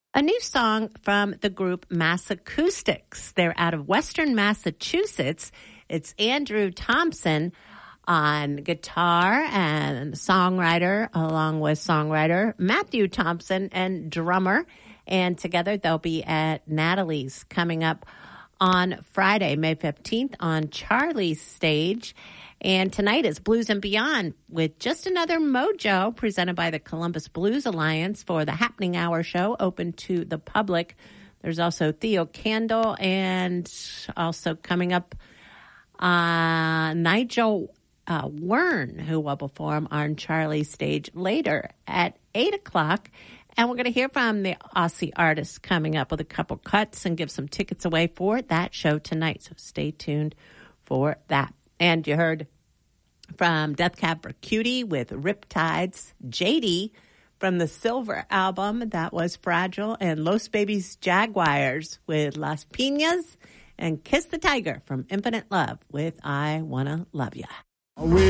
A new song from the group Massacoustics. They're out of Western Massachusetts. It's Andrew Thompson on guitar and songwriter, along with songwriter Matthew Thompson and drummer. And together they'll be at Natalie's coming up on Friday, May 15th on Charlie's stage. And tonight is Blues and Beyond with Just Another Mojo, presented by the Columbus Blues Alliance for the Happening Hour show, open to the public. There's also Theo Candle and also coming up Nigel Wern, who will perform on Charlie's stage later at 8 o'clock. And we're going to hear from the Aussie artists coming up with a couple cuts and give some tickets away for that show tonight. So stay tuned for that. And you heard from Death Cab for Cutie with Riptides, JD from the Silver album, that was Fragile, and Los Babies Jaguars with Las Piñas, and Kiss the Tiger from Infinite Love with I Wanna Love Ya.